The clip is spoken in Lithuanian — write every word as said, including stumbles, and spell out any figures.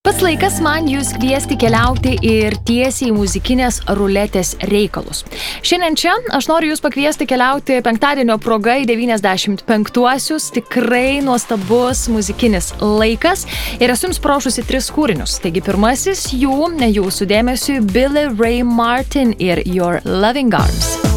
Pats laikas man jūs kviesti keliauti ir tiesiai į muzikinės ruletės reikalus. Šiandien čia aš noriu jūs pakviesti keliauti penktadienio proga į devyniasdešimt penktuosius. Tikrai nuostabus muzikinis laikas. Ir esu jums paruošusi tris kūrinius. Taigi pirmasis jų, jūsų dėmesiui, Billie Ray Martin ir Your Loving Arms.